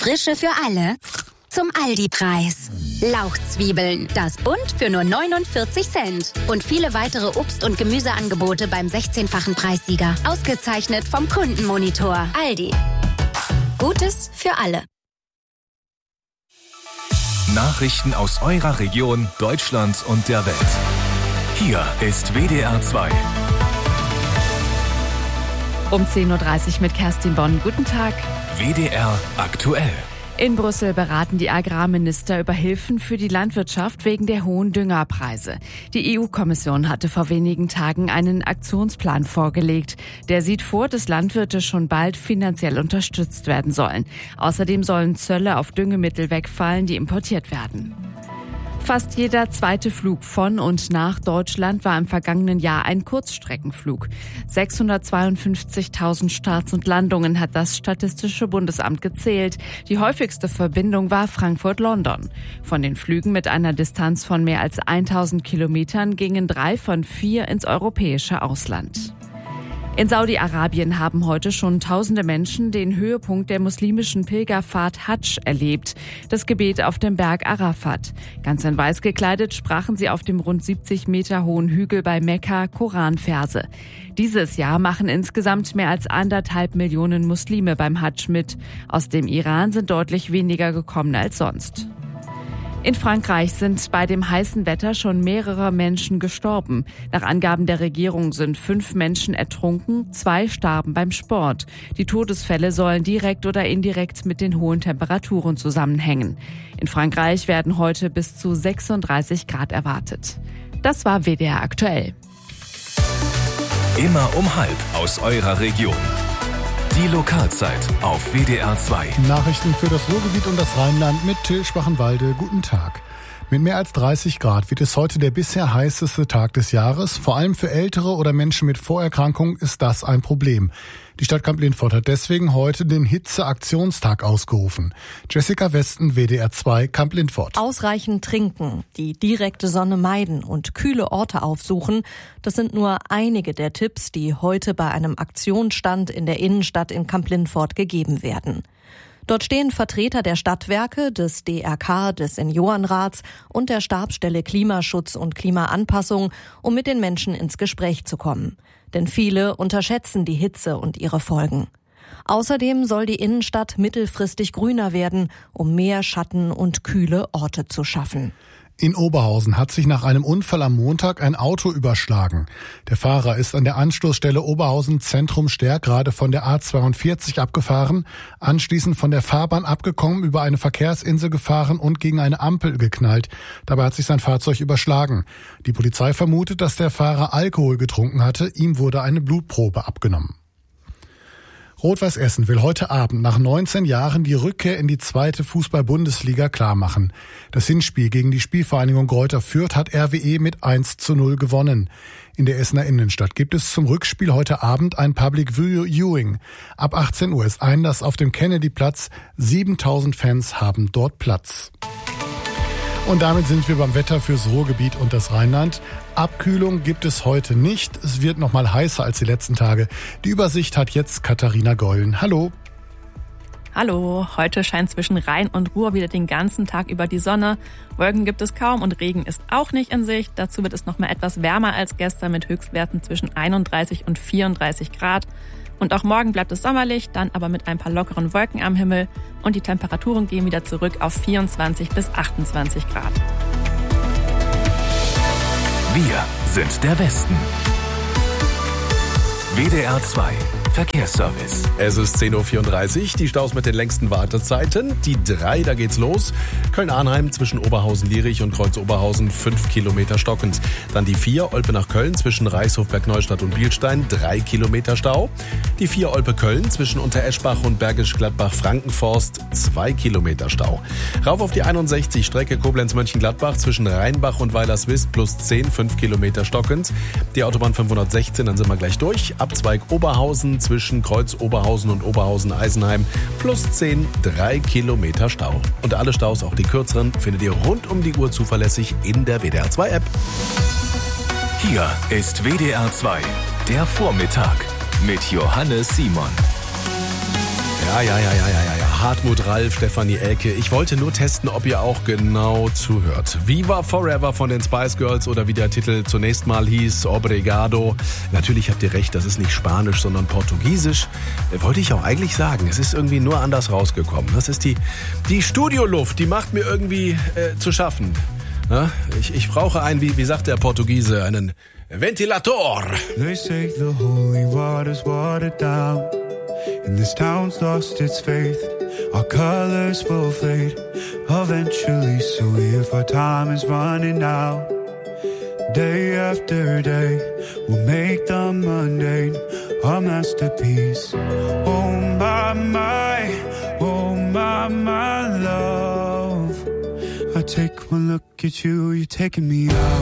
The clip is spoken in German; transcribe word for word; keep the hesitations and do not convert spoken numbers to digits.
Frische für alle zum Aldi-Preis. Lauchzwiebeln, das Bund für nur neunundvierzig Cent. Und viele weitere Obst- und Gemüseangebote beim sechzehnfachen Preissieger. Ausgezeichnet vom Kundenmonitor. Aldi. Gutes für alle. Nachrichten aus eurer Region, Deutschland und der Welt. Hier ist W D R zwei. Um zehn Uhr dreißig mit Kerstin Bonn. Guten Tag. W D R aktuell. In Brüssel beraten die Agrarminister über Hilfen für die Landwirtschaft wegen der hohen Düngerpreise. Die E U-Kommission hatte vor wenigen Tagen einen Aktionsplan vorgelegt. Der sieht vor, dass Landwirte schon bald finanziell unterstützt werden sollen. Außerdem sollen Zölle auf Düngemittel wegfallen, die importiert werden. Fast jeder zweite Flug von und nach Deutschland war im vergangenen Jahr ein Kurzstreckenflug. sechshundertzweiundfünfzigtausend Starts und Landungen hat das Statistische Bundesamt gezählt. Die häufigste Verbindung war Frankfurt-London. Von den Flügen mit einer Distanz von mehr als tausend Kilometern gingen drei von vier ins europäische Ausland. In Saudi-Arabien haben heute schon tausende Menschen den Höhepunkt der muslimischen Pilgerfahrt Hadsch erlebt, das Gebet auf dem Berg Arafat. Ganz in weiß gekleidet sprachen sie auf dem rund siebzig Meter hohen Hügel bei Mekka Koranverse. Dieses Jahr machen insgesamt mehr als anderthalb Millionen Muslime beim Hadsch mit. Aus dem Iran sind deutlich weniger gekommen als sonst. In Frankreich sind bei dem heißen Wetter schon mehrere Menschen gestorben. Nach Angaben der Regierung sind fünf Menschen ertrunken, zwei starben beim Sport. Die Todesfälle sollen direkt oder indirekt mit den hohen Temperaturen zusammenhängen. In Frankreich werden heute bis zu sechsunddreißig Grad erwartet. Das war W D R aktuell. Immer um halb aus eurer Region. Die Lokalzeit auf W D R zwei. Nachrichten für das Ruhrgebiet und das Rheinland mit Till Schwachenwalde. Guten Tag. Mit mehr als dreißig Grad wird es heute der bisher heißeste Tag des Jahres. Vor allem für Ältere oder Menschen mit Vorerkrankungen ist das ein Problem. Die Stadt Kamp-Lintfort hat deswegen heute den Hitze-Aktionstag ausgerufen. Jessica Westen, W D R zwei, Kamp-Lintfort. Ausreichend trinken, die direkte Sonne meiden und kühle Orte aufsuchen, das sind nur einige der Tipps, die heute bei einem Aktionsstand in der Innenstadt in Kamp-Lintfort gegeben werden. Dort stehen Vertreter der Stadtwerke, des D R K, des Seniorenrats und der Stabsstelle Klimaschutz und Klimaanpassung, um mit den Menschen ins Gespräch zu kommen. Denn viele unterschätzen die Hitze und ihre Folgen. Außerdem soll die Innenstadt mittelfristig grüner werden, um mehr Schatten und kühle Orte zu schaffen. In Oberhausen hat sich nach einem Unfall am Montag ein Auto überschlagen. Der Fahrer ist an der Anstoßstelle Oberhausen Zentrum Stärk gerade von der A zweiundvierzig abgefahren, anschließend von der Fahrbahn abgekommen, über eine Verkehrsinsel gefahren und gegen eine Ampel geknallt. Dabei hat sich sein Fahrzeug überschlagen. Die Polizei vermutet, dass der Fahrer Alkohol getrunken hatte. Ihm wurde eine Blutprobe abgenommen. Rot-Weiß Essen will heute Abend nach neunzehn Jahren die Rückkehr in die zweite Fußball-Bundesliga klarmachen. Das Hinspiel gegen die Spielvereinigung Greuther Fürth hat R W E mit eins zu null gewonnen. In der Essener Innenstadt gibt es zum Rückspiel heute Abend ein Public Viewing. Ab achtzehn Uhr ist Einlass auf dem Kennedy-Platz. siebentausend Fans haben dort Platz. Und damit sind wir beim Wetter fürs Ruhrgebiet und das Rheinland. Abkühlung gibt es heute nicht. Es wird noch mal heißer als die letzten Tage. Die Übersicht hat jetzt Katharina Gollen. Hallo. Hallo, heute scheint zwischen Rhein und Ruhr wieder den ganzen Tag über die Sonne. Wolken gibt es kaum und Regen ist auch nicht in Sicht. Dazu wird es noch mal etwas wärmer als gestern mit Höchstwerten zwischen einunddreißig und vierunddreißig Grad. Und auch morgen bleibt es sommerlich, dann aber mit ein paar lockeren Wolken am Himmel. Und die Temperaturen gehen wieder zurück auf vierundzwanzig bis achtundzwanzig Grad. Wir sind der Westen. W D R zwei Verkehrsservice. Es ist zehn Uhr vierunddreißig, die Staus mit den längsten Wartezeiten. Die drei, da geht's los. Köln-Arnheim zwischen Oberhausen-Lierich und Kreuz-Oberhausen, fünf Kilometer stockend. Dann die vier, Olpe nach Köln zwischen Reichshof-Bergneustadt und Bielstein, drei Kilometer Stau. Die vier, Olpe-Köln zwischen Untereschbach und Bergisch Gladbach-Frankenforst, zwei Kilometer Stau. Rauf auf die einundsechzig, Strecke Koblenz-Mönchengladbach zwischen Rheinbach und Weilerswist, plus zehn, fünf Kilometer stockend. Die Autobahn fünfhundertsechzehn, dann sind wir gleich durch. Abzweig Oberhausen zwischen Kreuz Oberhausen und Oberhausen-Eisenheim, plus zehn, drei Kilometer Stau. Und alle Staus, auch die kürzeren, findet ihr rund um die Uhr zuverlässig in der W D R zwei App. Hier ist W D R zwei, der Vormittag mit Johannes Simon. Ja, ja, ja, ja, ja, ja. Hartmut, Ralf, Stefanie, Elke. Ich wollte nur testen, ob ihr auch genau zuhört. Viva Forever von den Spice Girls oder wie der Titel zunächst mal hieß, Obrigado. Natürlich habt ihr recht, das ist nicht Spanisch, sondern Portugiesisch. Wollte ich auch eigentlich sagen. Es ist irgendwie nur anders rausgekommen. Das ist die, die Studioluft, die macht mir irgendwie äh, zu schaffen. Ja, ich, ich brauche einen, wie, wie sagt der Portugiese, einen Ventilator. They say the holy water's watered down, and this town's lost its faith. Our colors will fade eventually, so if our time is running out, day after day, we'll make the mundane a masterpiece. Oh my, my, oh my, my love. I take one look at you, you're taking me out.